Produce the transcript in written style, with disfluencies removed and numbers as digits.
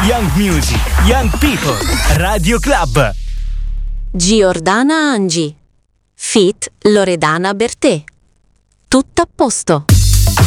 young music, young people. Radio Club. Giordana Angi, feat. Loredana Bertè. Tutto a posto.